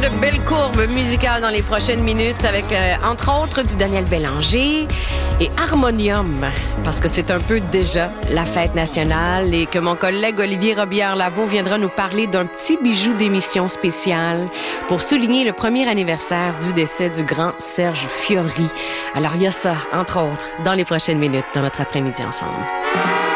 de belles courbes musicales dans les prochaines minutes avec, entre autres, du Daniel Bélanger et Harmonium, parce que c'est un peu déjà la fête nationale et que mon collègue Olivier Robillard-Lavaux viendra nous parler d'un petit bijou d'émission spéciale pour souligner le premier anniversaire du décès du grand Serge Fiori. Alors, il y a ça, entre autres, dans les prochaines minutes, dans notre après-midi ensemble.